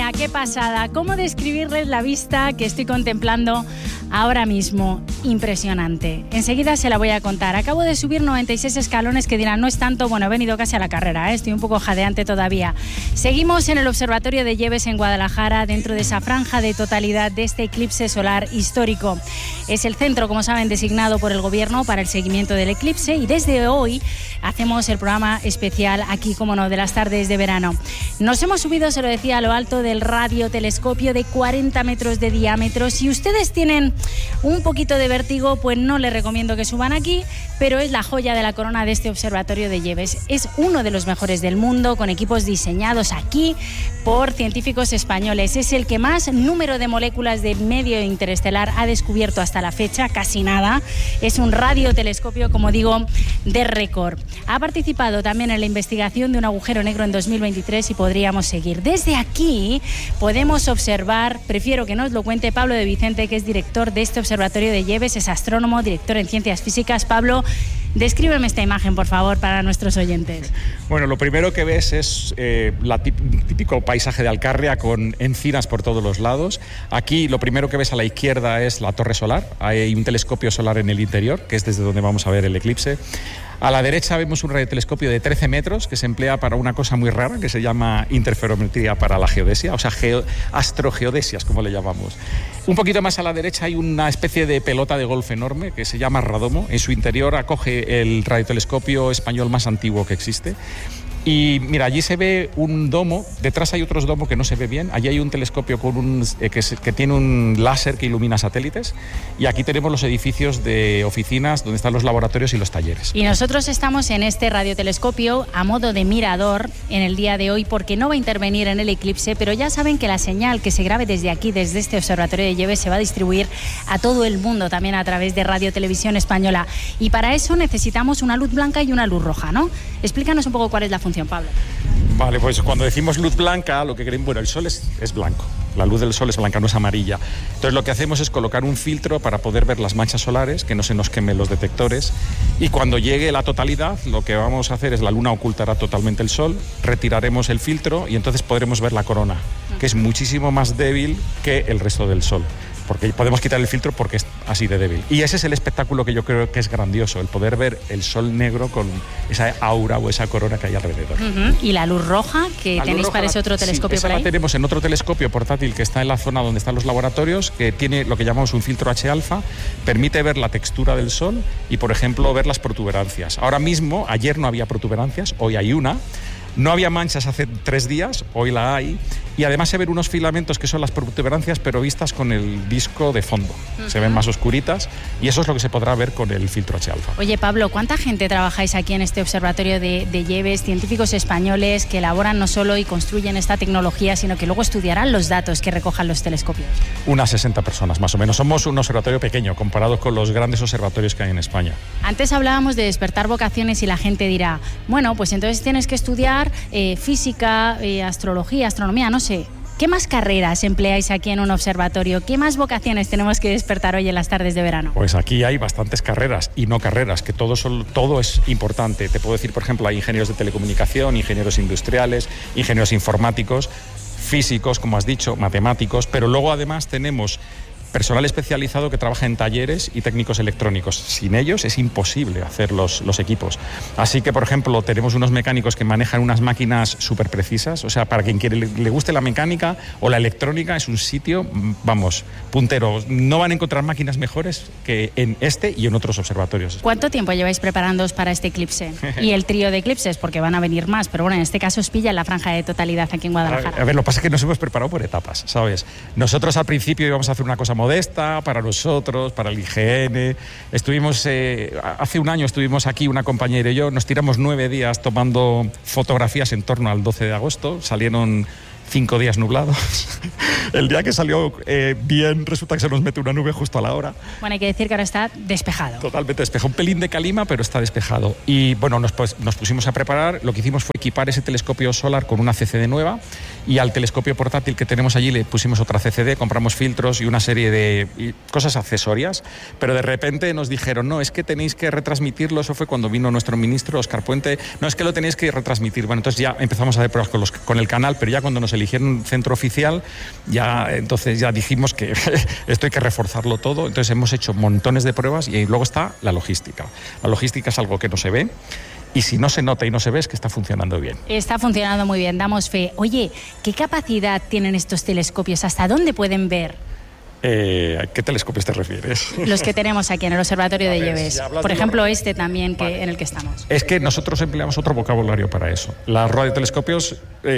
mía, qué pasada. ¿Cómo describirles la vista que estoy contemplando ahora mismo? Impresionante. Enseguida se la voy a contar. Acabo de subir 96 escalones que dirán, no es tanto. Bueno, he venido casi a la carrera, estoy un poco jadeante todavía. Seguimos en el Observatorio de Lleves en Guadalajara, dentro de esa franja de totalidad de este eclipse solar histórico. Es el centro, como saben, designado por el Gobierno para el seguimiento del eclipse, y desde hoy hacemos el programa especial aquí, como no, de las tardes de verano. Nos hemos subido, se lo decía, a lo alto del radiotelescopio de 40 metros de diámetro. Si ustedes tienen un poquito de vértigo, pues no les recomiendo que suban aquí, pero es la joya de la corona de este observatorio de Lleves. Es uno de los mejores del mundo, con equipos diseñados aquí por científicos españoles. Es el que más número de moléculas de medio interestelar ha descubierto hasta la fecha, casi nada. Es un radiotelescopio, como digo, de récord. Ha participado también en la investigación de un agujero negro en 2023 y podríamos seguir. Desde aquí podemos observar, prefiero que nos lo cuente Pablo de Vicente, que es director de este observatorio de Lleves, es astrónomo, director en ciencias físicas. Pablo, descríbeme esta imagen, por favor, para nuestros oyentes. Bueno, lo primero que ves es el típico paisaje de Alcarria con encinas por todos los lados. Aquí lo primero que ves a la izquierda es la torre solar. Hay un telescopio solar en el interior, que es desde donde vamos a ver el eclipse. A la derecha vemos un radiotelescopio de 13 metros que se emplea para una cosa muy rara que se llama interferometría para la geodesia, o sea, astrogeodesias, como le llamamos. Un poquito más a la derecha hay una especie de pelota de golf enorme que se llama Radomo. En su interior acoge el radiotelescopio español más antiguo que existe. Y mira, allí se ve un domo, detrás hay otros domos que no se ve bien, allí hay un telescopio con que tiene un láser que ilumina satélites, y aquí tenemos los edificios de oficinas donde están los laboratorios y los talleres. Y nosotros estamos en este radiotelescopio a modo de mirador en el día de hoy, porque no va a intervenir en el eclipse, pero ya saben que la señal que se grabe desde aquí, desde este observatorio de Lleves, se va a distribuir a todo el mundo, también a través de Radio Televisión Española. Y para eso necesitamos una luz blanca y una luz roja, ¿no? Explícanos un poco cuál es la función, Pablo. Vale, pues cuando decimos luz blanca, lo que queremos, bueno, el sol es blanco, la luz del sol es blanca, no es amarilla. Entonces lo que hacemos es colocar un filtro para poder ver las manchas solares, que no se nos quemen los detectores, y cuando llegue la totalidad, lo que vamos a hacer es la luna ocultará totalmente el sol, retiraremos el filtro y entonces podremos ver la corona, que es muchísimo más débil que el resto del sol, porque podemos quitar el filtro porque es así de débil. Y ese es el espectáculo que yo creo que es grandioso, el poder ver el sol negro con esa aura o esa corona que hay alrededor. ¿Y la luz roja que tenéis para ese otro telescopio por ahí? La tenemos en otro telescopio portátil que está en la zona donde están los laboratorios, que tiene lo que llamamos un filtro H-alfa, permite ver la textura del sol y, por ejemplo, ver las protuberancias. Ahora mismo, ayer no había protuberancias, hoy hay una. No había manchas hace 3 días, hoy la hay, y además se ven unos filamentos que son las protuberancias, pero vistas con el disco de fondo. Se ven más oscuritas, y eso es lo que se podrá ver con el filtro H-alfa. Oye, Pablo, ¿cuánta gente trabajáis aquí en este observatorio de Lleves? Científicos españoles que elaboran no solo y construyen esta tecnología, sino que luego estudiarán los datos que recojan los telescopios. Unas 60 personas, más o menos. Somos un observatorio pequeño, comparado con los grandes observatorios que hay en España. Antes hablábamos de despertar vocaciones y la gente dirá, bueno, pues entonces tienes que estudiar física, astrología, astronomía, no sé. ¿Qué más carreras empleáis aquí en un observatorio? ¿Qué más vocaciones tenemos que despertar hoy en las tardes de verano? Pues aquí hay bastantes carreras y no carreras, que todo es importante. Te puedo decir, por ejemplo, hay ingenieros de telecomunicación, ingenieros industriales, ingenieros informáticos, físicos, como has dicho, matemáticos, pero luego además tenemos personal especializado que trabaja en talleres y técnicos electrónicos. Sin ellos es imposible hacer los equipos. Así que, por ejemplo, tenemos unos mecánicos que manejan unas máquinas súper precisas. O sea, para quien le guste la mecánica o la electrónica, es un sitio, vamos, puntero. No van a encontrar máquinas mejores que en este y en otros observatorios. ¿Cuánto tiempo lleváis preparándoos para este eclipse? Y el trío de eclipses, porque van a venir más, pero bueno, en este caso os pilla la franja de totalidad aquí en Guadalajara. A ver, lo que pasa es que nos hemos preparado por etapas, ¿sabes? Nosotros al principio íbamos a hacer una cosa modesta para nosotros, para el IGN. Estuvimos, hace un año estuvimos aquí, una compañera y yo, nos tiramos 9 días tomando fotografías en torno al 12 de agosto, salieron 5 días nublados. El día que salió bien, resulta que se nos mete una nube justo a la hora. Bueno, hay que decir que ahora está despejado. Totalmente despejado. Un pelín de calima, pero está despejado. Y bueno, nos pusimos a preparar. Lo que hicimos fue equipar ese telescopio solar con una CCD nueva, y al telescopio portátil que tenemos allí le pusimos otra CCD, compramos filtros y una serie de cosas accesorias, pero de repente nos dijeron, no, es que tenéis que retransmitirlo. Eso fue cuando vino nuestro ministro, Óscar Puente. No, es que lo tenéis que retransmitir. Bueno, entonces ya empezamos a hacer pruebas con el canal, pero ya cuando nos eligieron centro oficial, entonces ya dijimos que esto hay que reforzarlo todo. Entonces hemos hecho montones de pruebas y luego está la logística. La logística es algo que no se ve. Y si no se nota y no se ve, es que está funcionando bien. Está funcionando muy bien, damos fe. Oye, ¿qué capacidad tienen estos telescopios? ¿Hasta dónde pueden ver? ¿A qué telescopios te refieres? Los que tenemos aquí en el Observatorio de Lleves. Por ejemplo, este también en el que estamos. Es que nosotros empleamos otro vocabulario para eso. Los radiotelescopios,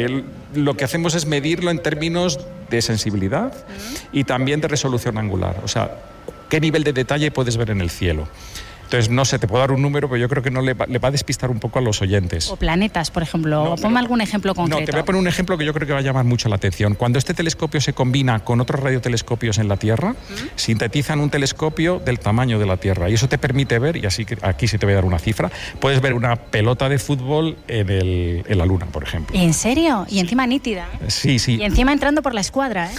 lo que hacemos es medirlo en términos de sensibilidad y también de resolución angular. O sea, ¿qué nivel de detalle puedes ver en el cielo? Entonces, no sé, te puedo dar un número, pero yo creo que le va a despistar un poco a los oyentes. O planetas, por ejemplo. Ponme algún ejemplo concreto. No, te voy a poner un ejemplo que yo creo que va a llamar mucho la atención. Cuando este telescopio se combina con otros radiotelescopios en la Tierra, sintetizan un telescopio del tamaño de la Tierra. Y eso te permite ver, y así que aquí sí te voy a dar una cifra, puedes ver una pelota de fútbol en la Luna, por ejemplo. ¿En serio? Y encima nítida, ¿eh? Sí, sí. Y encima entrando por la escuadra, ¿eh?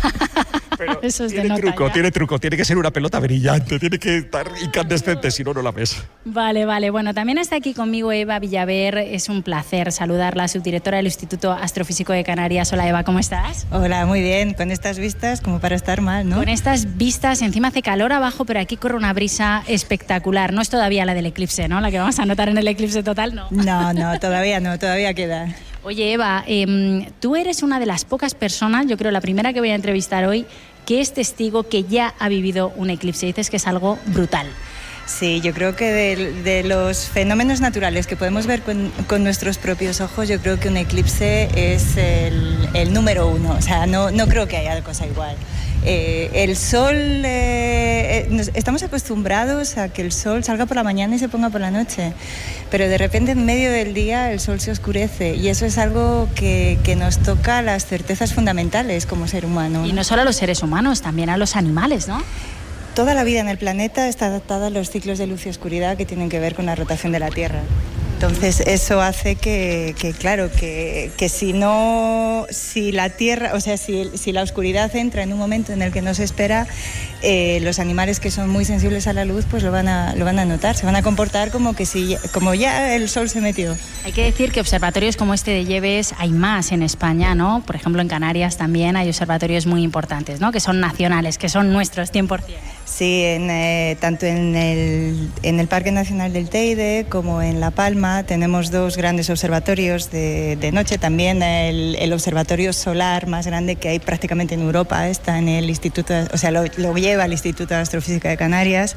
Pero eso es tiene truco. Tiene que ser una pelota brillante, tiene que estar incandescente, si no, no la ves. Vale. Bueno, también está aquí conmigo Eva Villaver. Es un placer saludarla, subdirectora del Instituto Astrofísico de Canarias. Hola, Eva, ¿cómo estás? Hola, muy bien. Con estas vistas, como para estar mal, ¿no? Con estas vistas, encima hace calor abajo, pero aquí corre una brisa espectacular. No es todavía la del eclipse, ¿no? La que vamos a notar en el eclipse total, ¿no? No, todavía queda. Oye, Eva, tú eres una de las pocas personas, yo creo la primera que voy a entrevistar hoy, que es testigo que ya ha vivido un eclipse. Dices que es algo brutal. Sí, yo creo que de los fenómenos naturales que podemos ver con nuestros propios ojos, yo creo que un eclipse es el número uno. O sea, no creo que haya cosa igual. El sol, estamos acostumbrados a que el sol salga por la mañana y se ponga por la noche, pero de repente en medio del día el sol se oscurece y eso es algo que nos toca las certezas fundamentales como ser humano. Y no solo a los seres humanos, también a los animales, ¿no? Toda la vida en el planeta está adaptada a los ciclos de luz y oscuridad que tienen que ver con la rotación de la Tierra. Entonces eso hace que si la Tierra, o sea, si la oscuridad entra en un momento en el que no se espera, los animales que son muy sensibles a la luz, pues lo van a notar, se van a comportar como ya el sol se metió. Hay que decir que observatorios como este de Lleves hay más en España, ¿no? Por ejemplo, en Canarias también hay observatorios muy importantes, ¿no? Que son nacionales, que son nuestros 100%. Sí, tanto en el Parque Nacional del Teide como en La Palma tenemos dos grandes observatorios de noche. También el observatorio solar más grande que hay prácticamente en Europa está en el Instituto, o sea, lo lleva el Instituto de Astrofísica de Canarias.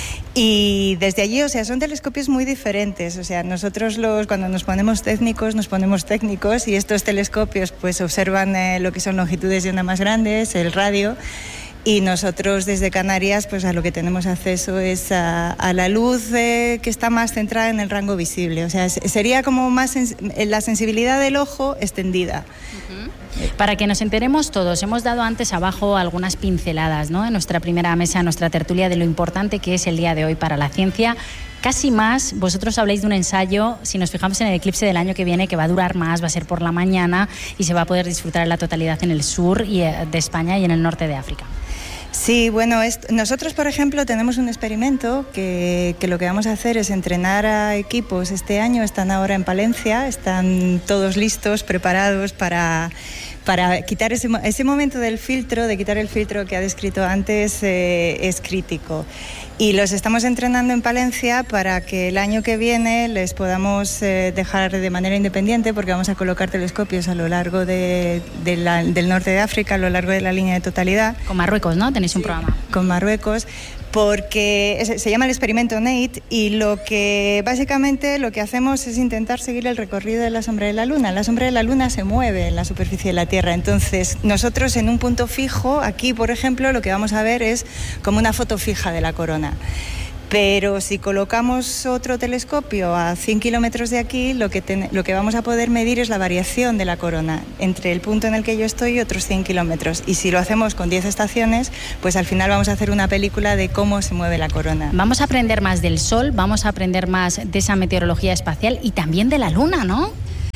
Y desde allí, o sea, son telescopios muy diferentes. O sea, nosotros cuando nos ponemos técnicos y estos telescopios pues observan lo que son longitudes de onda más grandes, el radio. Y nosotros desde Canarias pues a lo que tenemos acceso es a la luz que está más centrada en el rango visible. O sea, sería como más la sensibilidad del ojo extendida. Para que nos enteremos todos, hemos dado antes abajo algunas pinceladas, ¿no? En nuestra primera mesa, en nuestra tertulia, de lo importante que es el día de hoy para la ciencia. Casi más, vosotros habláis de un ensayo, si nos fijamos en el eclipse del año que viene, que va a durar más, va a ser por la mañana y se va a poder disfrutar en la totalidad en el sur de España y en el norte de África. Sí, bueno, nosotros, por ejemplo, tenemos un experimento que lo que vamos a hacer es entrenar a equipos. Este año están ahora en Palencia, están todos listos, preparados para quitar ese momento del filtro, de quitar el filtro que ha descrito antes, es crítico. Y los estamos entrenando en Palencia para que el año que viene les podamos dejar de manera independiente, porque vamos a colocar telescopios a lo largo del norte de África, a lo largo de la línea de totalidad. Con Marruecos, ¿no? Tenéis un programa. Con Marruecos, porque se llama el experimento NATE y básicamente lo que hacemos es intentar seguir el recorrido de la sombra de la Luna. La sombra de la Luna se mueve en la superficie de la Tierra, entonces nosotros en un punto fijo, aquí por ejemplo, lo que vamos a ver es como una foto fija de la corona. Pero si colocamos otro telescopio a 100 kilómetros de aquí, lo que vamos a poder medir es la variación de la corona entre el punto en el que yo estoy y otros 100 kilómetros. Y si lo hacemos con 10 estaciones, pues al final vamos a hacer una película de cómo se mueve la corona. Vamos a aprender más del Sol, vamos a aprender más de esa meteorología espacial y también de la Luna, ¿no?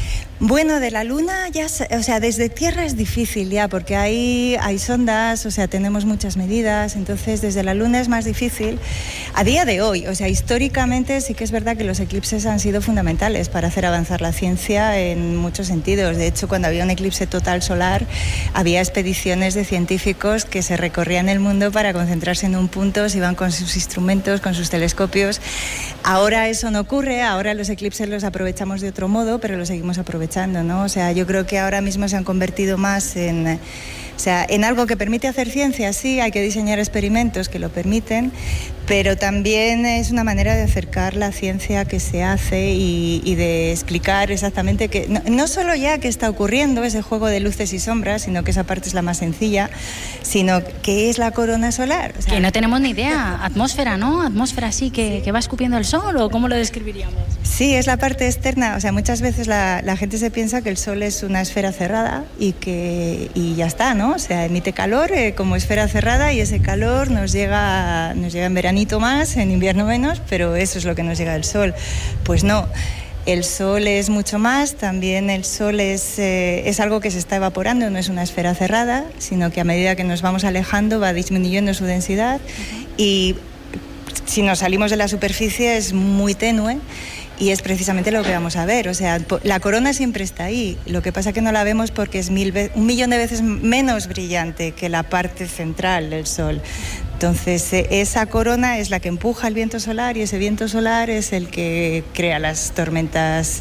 Bueno, de la Luna ya, o sea, desde Tierra es difícil ya, porque hay sondas, o sea, tenemos muchas medidas, entonces desde la Luna es más difícil. A día de hoy, o sea, históricamente sí que es verdad que los eclipses han sido fundamentales para hacer avanzar la ciencia en muchos sentidos. De hecho, cuando había un eclipse total solar, había expediciones de científicos que se recorrían el mundo para concentrarse en un punto, se iban con sus instrumentos, con sus telescopios. Ahora eso no ocurre, ahora los eclipses los aprovechamos de otro modo, pero los seguimos aprovechando, ¿no? O sea, yo creo que ahora mismo se han convertido más en algo que permite hacer ciencia, sí, hay que diseñar experimentos que lo permiten, pero también es una manera de acercar la ciencia que se hace y de explicar exactamente que no solo ya qué está ocurriendo, ese juego de luces y sombras, sino que esa parte es la más sencilla, sino qué es la corona solar. O sea, que no tenemos ni idea, atmósfera, ¿no? Atmósfera así que va escupiendo el sol, ¿o cómo lo describiríamos? Sí, es la parte externa, o sea, muchas veces la gente se piensa que el sol es una esfera cerrada y ya está, ¿no? O sea, emite calor como esfera cerrada y ese calor nos llega en veranito más, en invierno menos, pero eso es lo que nos llega del sol. Pues no, el sol es mucho más, también el sol es algo que se está evaporando, no es una esfera cerrada, sino que a medida que nos vamos alejando va disminuyendo su densidad y si nos salimos de la superficie es muy tenue. Y es precisamente lo que vamos a ver, o sea, la corona siempre está ahí, lo que pasa es que no la vemos porque es 1 millón de veces menos brillante que la parte central del Sol. Entonces, esa corona es la que empuja el viento solar y ese viento solar es el que crea las tormentas,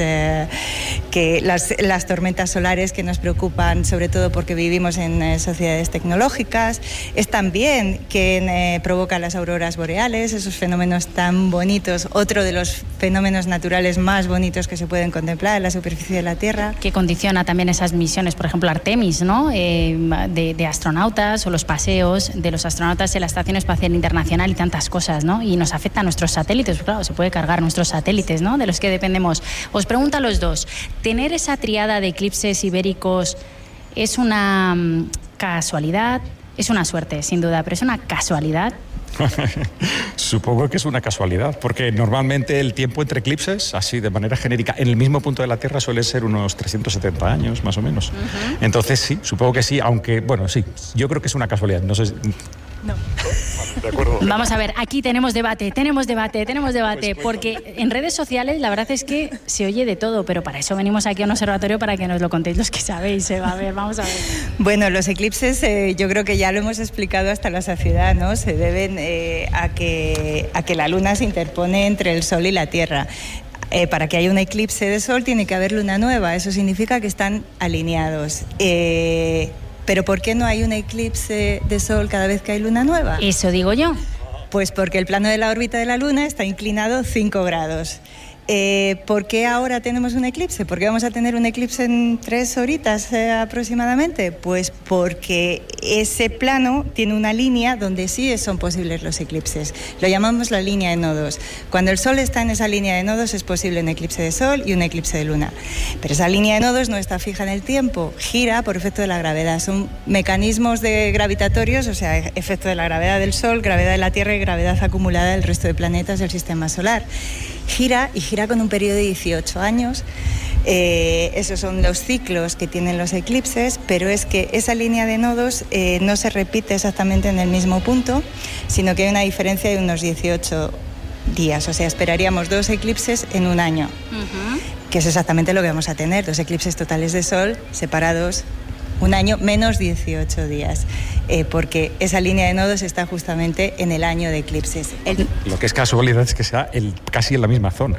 las tormentas solares que nos preocupan, sobre todo porque vivimos en sociedades tecnológicas. Es también quien provoca las auroras boreales, esos fenómenos tan bonitos, otro de los fenómenos naturales más bonitos que se pueden contemplar en la superficie de la Tierra. Que condiciona también esas misiones, por ejemplo, Artemis, ¿no? De astronautas o los paseos de los astronautas en la Estación Espacial Internacional y tantas cosas, ¿no? Y nos afecta a nuestros satélites, pues claro, se puede cargar nuestros satélites, ¿no? De los que dependemos. Os pregunto a los dos, ¿tener esa triada de eclipses ibéricos es una casualidad? Es una suerte, sin duda, pero es una casualidad. Supongo que es una casualidad, porque normalmente el tiempo entre eclipses, así de manera genérica, en el mismo punto de la Tierra suele ser unos 370 años, más o menos. Entonces sí, supongo que sí, aunque, bueno, sí, yo creo que es una casualidad, no sé si... No. De acuerdo. Vamos a ver, aquí tenemos debate, porque en redes sociales la verdad es que se oye de todo, pero para eso venimos aquí a un observatorio para que nos lo contéis los que sabéis. A ver, vamos a ver. Bueno, los eclipses yo creo que ya lo hemos explicado hasta la saciedad, ¿no? Se deben a que la luna se interpone entre el sol y la Tierra. Para que haya un eclipse de sol tiene que haber luna nueva, eso significa que están alineados. Pero ¿por qué no hay un eclipse de sol cada vez que hay luna nueva? Eso digo yo. Pues porque el plano de la órbita de la Luna está inclinado 5 grados. ¿Por qué ahora tenemos un eclipse? ¿Por qué vamos a tener un eclipse en 3 horitas aproximadamente? Pues porque ese plano tiene una línea donde sí son posibles los eclipses. Lo llamamos la línea de nodos. Cuando el Sol está en esa línea de nodos es posible un eclipse de Sol y un eclipse de Luna. Pero esa línea de nodos no está fija en el tiempo, gira por efecto de la gravedad. Son mecanismos gravitatorios, o sea, efecto de la gravedad del Sol, gravedad de la Tierra y gravedad acumulada del resto de planetas del sistema solar. Gira con un periodo de 18 años. Esos son los ciclos que tienen los eclipses, pero es que esa línea de nodos no se repite exactamente en el mismo punto, sino que hay una diferencia de unos 18 días. O sea, esperaríamos 2 eclipses en un año, que es exactamente lo que vamos a tener, 2 eclipses totales de Sol separados un año menos 18 días, porque esa línea de nodos está justamente en el año de eclipses. Lo que es casualidad es que sea casi en la misma zona.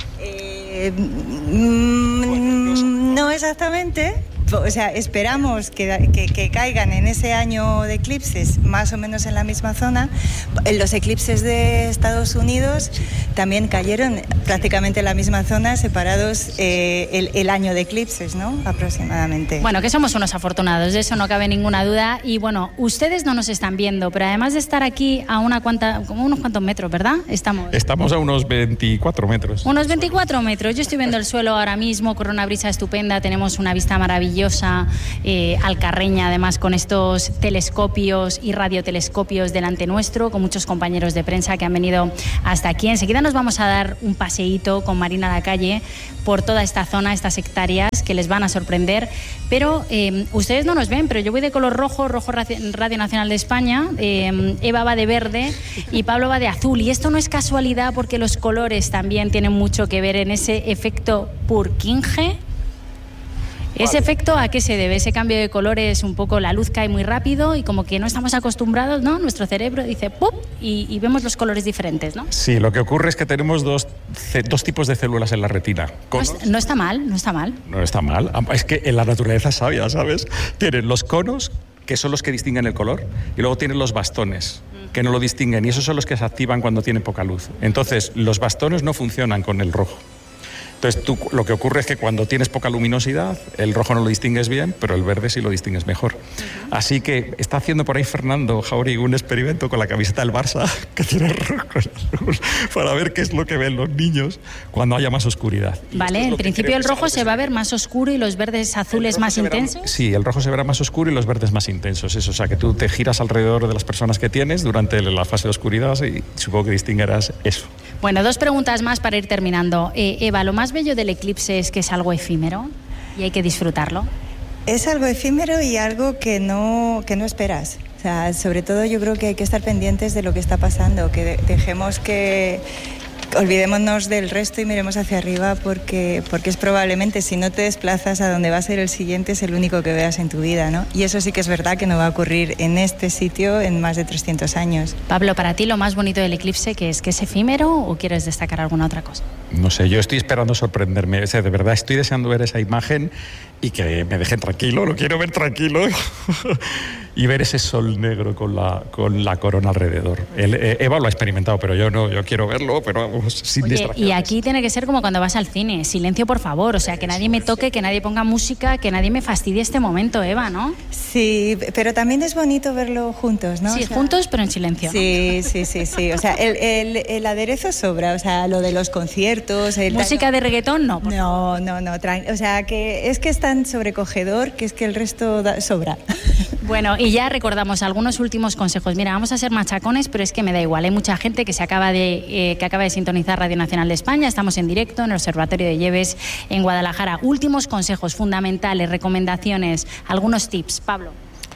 No exactamente. O sea, esperamos que caigan en ese año de eclipses más o menos en la misma zona. Los eclipses de Estados Unidos también cayeron prácticamente en la misma zona, separados el año de eclipses, ¿no? Aproximadamente. Bueno, que somos unos afortunados, de eso no cabe ninguna duda. Y bueno, ustedes no nos están viendo, pero además de estar aquí a unos cuantos metros, ¿verdad? Estamos a unos 24 metros. Unos 24 metros. Yo estoy viendo el suelo ahora mismo, corre una brisa estupenda, tenemos una vista maravillosa. maravillosa, alcarreña, además con estos telescopios y radiotelescopios delante nuestro, con muchos compañeros de prensa que han venido hasta aquí. Enseguida nos vamos a dar un paseíto con Marina Lacalle por toda esta zona, estas hectáreas que les van a sorprender, pero ustedes no nos ven, pero yo voy de color rojo Radio Nacional de España, Eva va de verde y Pablo va de azul, y esto no es casualidad porque los colores también tienen mucho que ver en ese efecto Purkinje. ¿Ese efecto a qué se debe? Ese cambio de colores, un poco la luz cae muy rápido y como que no estamos acostumbrados, ¿no? Nuestro cerebro dice ¡pum! Y vemos los colores diferentes, ¿no? Sí, lo que ocurre es que tenemos dos tipos de células en la retina. No está mal, no está mal. No está mal. Es que en la naturaleza es sabia, ¿sabes? Tienen los conos, que son los que distinguen el color, y luego tienen los bastones, que no lo distinguen, y esos son los que se activan cuando tienen poca luz. Entonces, los bastones no funcionan con el rojo. Entonces, lo que ocurre es que cuando tienes poca luminosidad, el rojo no lo distingues bien, pero el verde sí lo distingues mejor. Así que está haciendo por ahí Fernando Jauregui un experimento con la camiseta del Barça, que tiene rojo y azul, para ver qué es lo que ven los niños cuando haya más oscuridad. Vale, en principio el rojo se va a ver más oscuro y los verdes azules más intensos. Sí, el rojo se verá más oscuro y los verdes más intensos. Eso, o sea, que tú te giras alrededor de las personas que tienes durante la fase de oscuridad y supongo que distinguirás eso. Bueno, 2 preguntas más para ir terminando. Eva, lo más bello del eclipse es que es algo efímero y hay que disfrutarlo. Es algo efímero y algo que no esperas. O sea, sobre todo yo creo que hay que estar pendientes de lo que está pasando, que dejemos que olvidémonos del resto y miremos hacia arriba porque es probablemente, si no te desplazas a donde va a ser el siguiente, es el único que veas en tu vida, ¿no? Y eso sí que es verdad que no va a ocurrir en este sitio en más de 300 años. Pablo, para ti lo más bonito del eclipse, ¿qué es? ¿Que es efímero o quieres destacar alguna otra cosa? No sé, yo estoy esperando sorprenderme. O sea, de verdad estoy deseando ver esa imagen y que me dejen tranquilo, lo quiero ver tranquilo. Y ver ese sol negro con la corona alrededor. Eva lo ha experimentado, pero yo no, yo quiero verlo, pero vamos, sin distracciones. Y aquí tiene que ser como cuando vas al cine, silencio por favor, o sea, que nadie me toque, que nadie ponga música, que nadie me fastidie este momento, Eva, ¿no? Sí, pero también es bonito verlo juntos, ¿no? Sí, o sea, juntos, pero en silencio. Sí, ¿no? sí. O sea, el aderezo sobra, o sea, lo de los conciertos... ¿Música de reggaetón? No. No. O sea, que es tan sobrecogedor que es que el resto sobra. Bueno, y ya recordamos algunos últimos consejos. Mira, vamos a ser machacones, pero es que me da igual. Hay mucha gente que acaba de sintonizar Radio Nacional de España. Estamos en directo en el Observatorio de Lleves en Guadalajara. Últimos consejos fundamentales, recomendaciones, algunos tips. Pablo.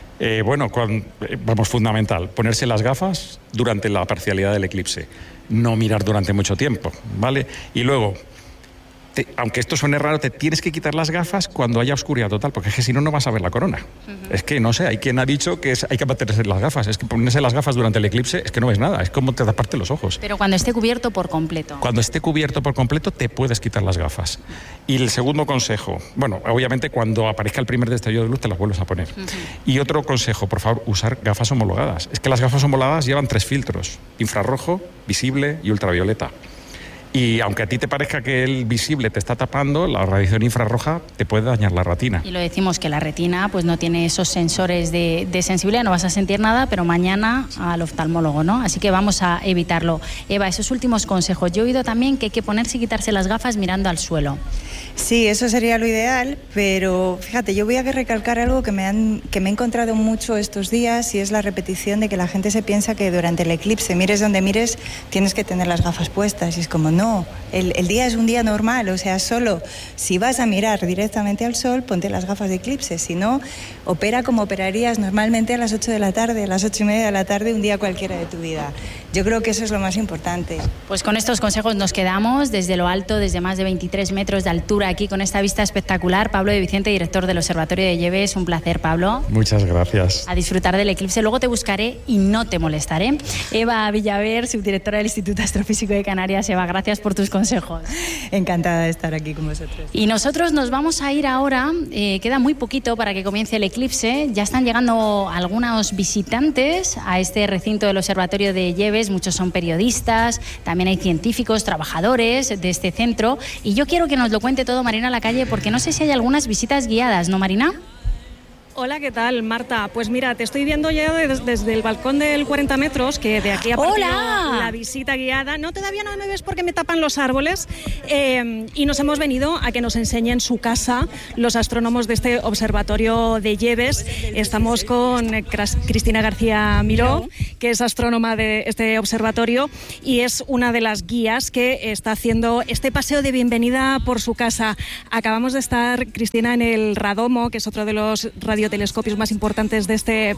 Fundamental. Ponerse las gafas durante la parcialidad del eclipse. No mirar durante mucho tiempo, ¿vale? Y luego... aunque esto suene raro, te tienes que quitar las gafas cuando haya oscuridad total, porque es que si no, no vas a ver la corona. Es que, no sé, hay quien ha dicho que hay que mantenerse las gafas. Es que ponerse las gafas durante el eclipse es que no ves nada, es como te taparte los ojos. Pero cuando esté cubierto por completo. Cuando esté cubierto por completo, te puedes quitar las gafas. Y el segundo consejo, bueno, obviamente cuando aparezca el primer destello de luz te las vuelves a poner. Y otro consejo, por favor, usar gafas homologadas. Es que las gafas homologadas llevan 3 filtros, infrarrojo, visible y ultravioleta. Y aunque a ti te parezca que el visible te está tapando, la radiación infrarroja te puede dañar la retina. Y lo decimos que la retina pues no tiene esos sensores de sensibilidad, no vas a sentir nada, pero mañana al oftalmólogo, ¿no? Así que vamos a evitarlo. Eva, esos últimos consejos. Yo he oído también que hay que ponerse y quitarse las gafas mirando al suelo. Sí, eso sería lo ideal, pero fíjate, yo voy a recalcar algo que me he encontrado mucho estos días y es la repetición de que la gente se piensa que durante el eclipse, mires donde mires, tienes que tener las gafas puestas. Y es como, no, el día es un día normal, o sea, solo si vas a mirar directamente al sol, ponte las gafas de eclipse, si no, opera como operarías normalmente a las 8 de la tarde, a las 8:30 de la tarde, un día cualquiera de tu vida. Yo creo que eso es lo más importante. Pues con estos consejos nos quedamos desde lo alto, desde más de 23 metros de altura, aquí con esta vista espectacular. Pablo de Vicente, director del Observatorio de Lleves, un placer, Pablo. Muchas gracias. A disfrutar del eclipse, luego te buscaré y no te molestaré. Eva Villaver, subdirectora del Instituto Astrofísico de Canarias. Eva, gracias por tus consejos. Encantada de estar aquí con vosotros. Y nosotros nos vamos a ir ahora, queda muy poquito para que comience el eclipse, ya están llegando algunos visitantes a este recinto del Observatorio de Lleves, muchos son periodistas, también hay científicos, trabajadores de este centro, y yo quiero que nos lo cuente todo Marina Lacalle, porque no sé si hay algunas visitas guiadas, ¿no, Marina? Hola, ¿qué tal, Marta? Pues mira, te estoy viendo ya desde el balcón del 40 metros, que de aquí ha partido la visita guiada. No, todavía no me ves porque me tapan los árboles. Y nos hemos venido a que nos enseñen su casa los astrónomos de este observatorio de Lleves. Estamos con Cristina García Miró, que es astrónoma de este observatorio y es una de las guías que está haciendo este paseo de bienvenida por su casa. Acabamos de estar, Cristina, en el Radomo, que es otro de los radiotelescopios más importantes de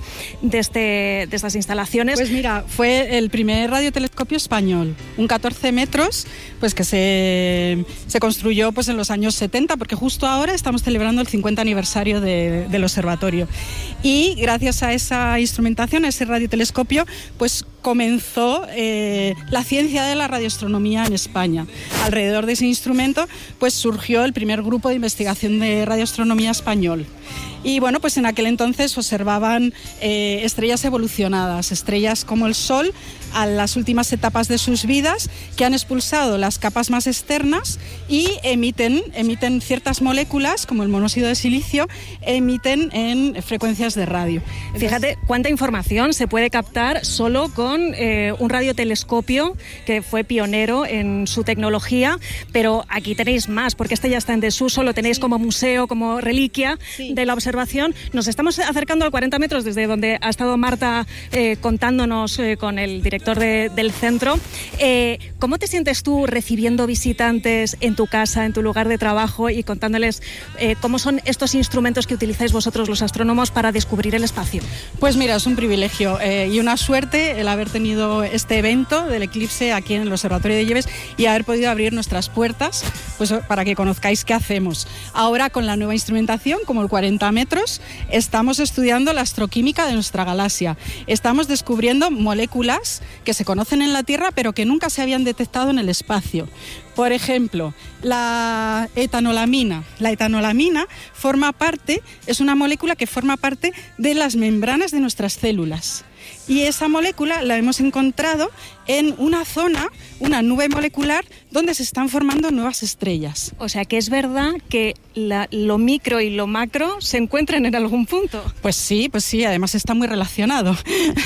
estas instalaciones. Pues mira, fue el primer radiotelescopio español, un 14 metros, pues que se construyó pues en los años 70, porque justo ahora estamos celebrando el 50 aniversario del observatorio. Y gracias a esa instrumentación, a ese radiotelescopio, pues comenzó la ciencia de la radioastronomía en España. Alrededor de ese instrumento pues surgió el primer grupo de investigación de radioastronomía español. Y bueno, pues en aquel entonces observaban estrellas evolucionadas, estrellas como el Sol, a las últimas etapas de sus vidas, que han expulsado las capas más externas y emiten ciertas moléculas, como el monóxido de silicio, emiten en frecuencias de radio. Fíjate cuánta información se puede captar solo con un radiotelescopio que fue pionero en su tecnología, pero aquí tenéis más, porque este ya está en desuso, lo tenéis como museo, como reliquia de la observación. Nos estamos acercando a 40 metros desde donde ha estado Marta contándonos con el director del centro. ¿Cómo te sientes tú recibiendo visitantes en tu casa, en tu lugar de trabajo y contándoles cómo son estos instrumentos que utilizáis vosotros los astrónomos para descubrir el espacio? Pues mira, es un privilegio y una suerte el haber tenido este evento del eclipse aquí en el Observatorio de Lleves y haber podido abrir nuestras puertas pues, para que conozcáis qué hacemos. Ahora con la nueva instrumentación, como el 40 metros, estamos estudiando la astroquímica de nuestra galaxia. Estamos descubriendo moléculas que se conocen en la Tierra pero que nunca se habían detectado en el espacio. Por ejemplo, la etanolamina. La etanolamina es una molécula que forma parte de las membranas de nuestras células. Y esa molécula la hemos encontrado en una zona, una nube molecular, donde se están formando nuevas estrellas. O sea que es verdad que lo micro y lo macro se encuentran en algún punto. Pues sí, además está muy relacionado.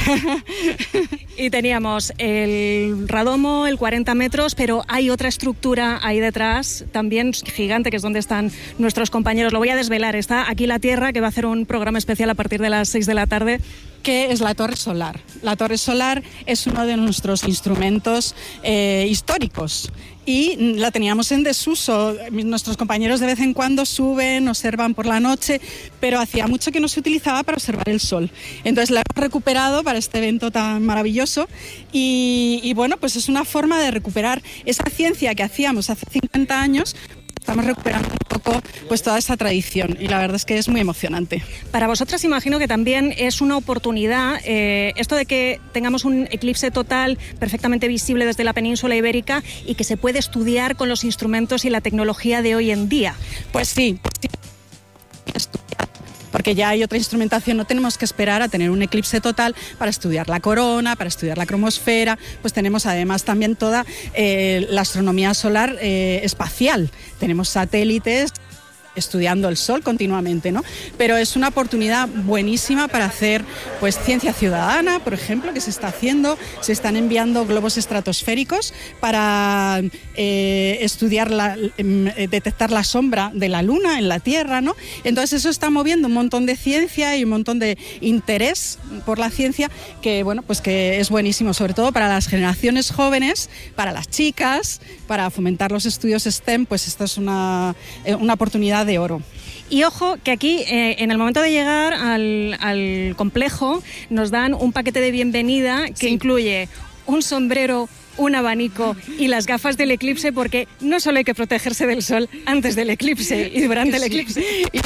Y teníamos el Radomo, el 40 metros, pero hay otra estructura ahí detrás, también gigante, que es donde están nuestros compañeros. Lo voy a desvelar, está aquí la Tierra, que va a hacer un programa especial a partir de las 6 de la tarde. Que es la torre solar. La torre solar es uno de nuestros instrumentos históricos y la teníamos en desuso. Nuestros compañeros de vez en cuando suben, observan por la noche, pero hacía mucho que no se utilizaba para observar el Sol. Entonces la hemos recuperado para este evento tan maravilloso y bueno, pues es una forma de recuperar esa ciencia que hacíamos hace 50 años. Estamos recuperando un poco pues toda esa tradición y la verdad es que es muy emocionante. Para vosotras imagino que también es una oportunidad esto de que tengamos un eclipse total perfectamente visible desde la península ibérica y que se puede estudiar con los instrumentos y la tecnología de hoy en día. Pues sí. Porque ya hay otra instrumentación, no tenemos que esperar a tener un eclipse total para estudiar la corona, para estudiar la cromosfera, pues tenemos además también toda la astronomía solar espacial, tenemos satélites estudiando el Sol continuamente, ¿no? Pero es una oportunidad buenísima para hacer pues ciencia ciudadana, por ejemplo, que se está haciendo, se están enviando globos estratosféricos para estudiar detectar la sombra de la Luna en la Tierra, ¿no? Entonces eso está moviendo un montón de ciencia y un montón de interés por la ciencia que, bueno, pues que es buenísimo, sobre todo para las generaciones jóvenes, para las chicas, para fomentar los estudios STEM, pues esta es una oportunidad de oro. Y ojo que aquí en el momento de llegar al complejo nos dan un paquete de bienvenida que incluye un sombrero, un abanico y las gafas del eclipse, porque no solo hay que protegerse del sol antes del eclipse y durante el eclipse.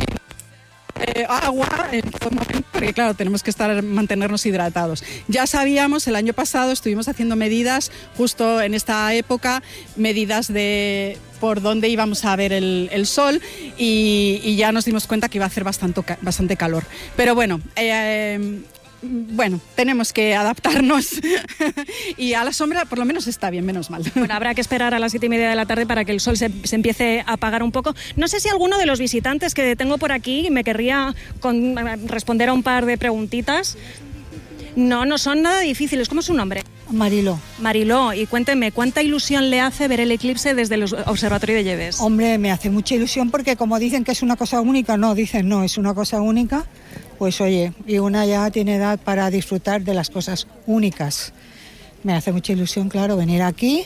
Agua en todo momento, porque claro, tenemos que mantenernos hidratados. Ya sabíamos, el año pasado estuvimos haciendo medidas, justo en esta época, medidas de por dónde íbamos a ver el sol y ya nos dimos cuenta que iba a hacer bastante calor. Pero bueno, bueno, tenemos que adaptarnos y a la sombra por lo menos está bien, menos mal. Bueno, habrá que esperar a las 7:30 de la tarde para que el sol se empiece a apagar un poco. No sé si alguno de los visitantes que tengo por aquí me querría responder a un par de preguntitas. No son nada difíciles. ¿Cómo es su nombre? Mariló. Mariló, y cuénteme, ¿cuánta ilusión le hace ver el eclipse desde el Observatorio de Lleves? Hombre, me hace mucha ilusión porque como dicen que es una cosa única, no, es una cosa única, pues oye, y una ya tiene edad para disfrutar de las cosas únicas. Me hace mucha ilusión, claro, venir aquí,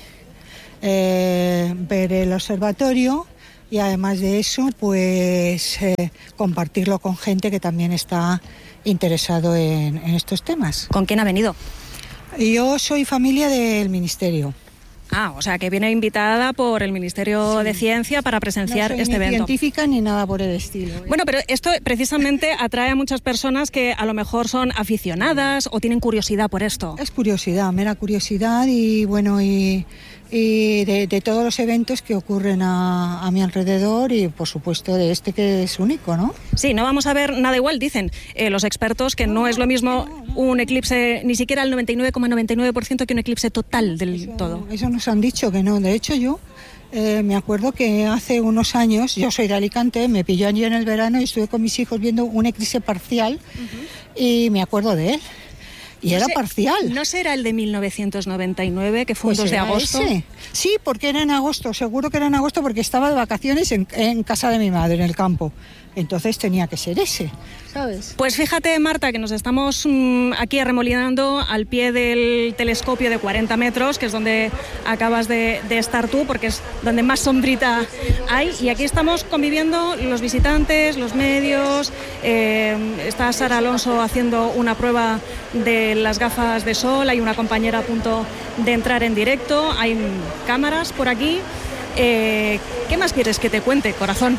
ver el observatorio y además de eso, pues compartirlo con gente que también está interesado en estos temas. ¿Con quién ha venido? Yo soy familia del Ministerio. Ah, o sea, que viene invitada por el Ministerio de Ciencia para presenciar este evento. No soy ni científica ni nada por el estilo. Bueno, pero esto precisamente atrae a muchas personas que a lo mejor son aficionadas o tienen curiosidad por esto. Es curiosidad, mera curiosidad y bueno, y de todos los eventos que ocurren a mi alrededor y por supuesto de este que es único, ¿no? Sí, no vamos a ver nada igual, dicen los expertos, que no es lo mismo un eclipse, ni siquiera el 99,99% que un eclipse total del todo. Eso nos han dicho que no. De hecho yo me acuerdo que hace unos años, yo soy de Alicante, me pilló allí en el verano y estuve con mis hijos viendo un eclipse parcial y me acuerdo de él. Y era parcial. ¿No será el de 1999, que fue un 2 de agosto? Ese. Sí, porque era en agosto, seguro que era en agosto porque estaba de vacaciones en casa de mi madre, en el campo. Entonces tenía que ser ese, ¿sabes? Pues fíjate, Marta, que nos estamos aquí arremolinando al pie del telescopio de 40 metros, que es donde acabas de estar tú, porque es donde más sombrita hay. Y aquí estamos conviviendo los visitantes, los medios. Está Sara Alonso haciendo una prueba de las gafas de sol. Hay una compañera a punto de entrar en directo. Hay cámaras por aquí. ¿Qué más quieres que te cuente, corazón?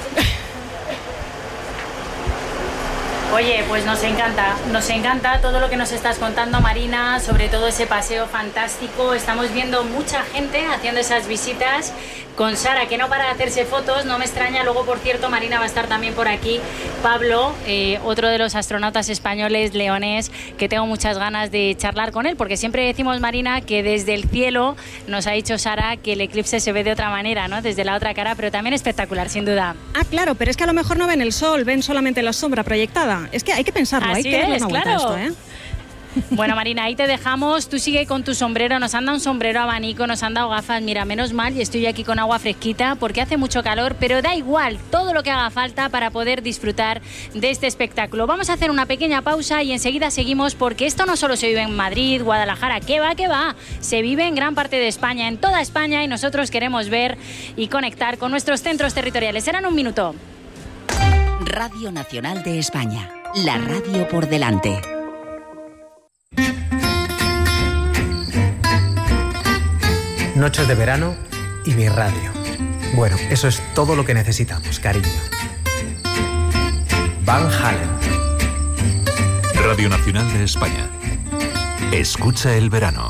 Oye, pues nos encanta todo lo que nos estás contando, Marina, sobre todo ese paseo fantástico. Estamos viendo mucha gente haciendo esas visitas con Sara, que no para de hacerse fotos, no me extraña. Luego, por cierto, Marina va a estar también por aquí. Pablo, otro de los astronautas españoles, leonés, que tengo muchas ganas de charlar con él, porque siempre decimos, Marina, que desde el cielo nos ha dicho Sara que el eclipse se ve de otra manera, ¿no? Desde la otra cara, pero también espectacular, sin duda. Ah, claro, pero es que a lo mejor no ven el sol, ven solamente la sombra proyectada. Es que hay que pensarlo, así hay que darle una vuelta a esto, ¿eh? Bueno, Marina, ahí te dejamos. Tú sigue con tu sombrero. Nos han dado un sombrero abanico, nos han dado gafas. Mira, menos mal, y estoy aquí con agua fresquita porque hace mucho calor, pero da igual, todo lo que haga falta para poder disfrutar de este espectáculo. Vamos a hacer una pequeña pausa y enseguida seguimos, porque esto no solo se vive en Madrid, Guadalajara, ¿qué va? Se vive en gran parte de España, en toda España, y nosotros queremos ver y conectar con nuestros centros territoriales. Serán un minuto. Radio Nacional de España, la radio por delante. Noches de verano y mi radio. Bueno, eso es todo lo que necesitamos, cariño. Van Halen. Radio Nacional de España. Escucha el verano.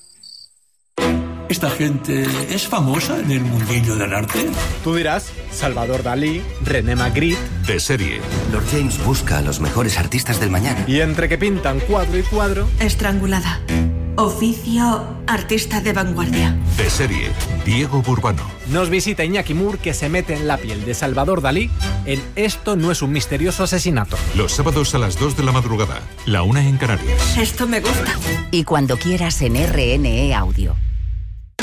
¿Esta gente es famosa en el mundillo del arte? Tú dirás, Salvador Dalí, René Magritte. De serie. Lord James busca a los mejores artistas del mañana. Y entre que pintan cuadro y cuadro... Estrangulada. Oficio artista de vanguardia. De serie, Diego Burbano. Nos visita Iñaki Mur, que se mete en la piel de Salvador Dalí en Esto no es un misterioso asesinato. Los sábados a las 2 de la madrugada, la 1 en Canarias. Esto me gusta. Y cuando quieras en RNE Audio.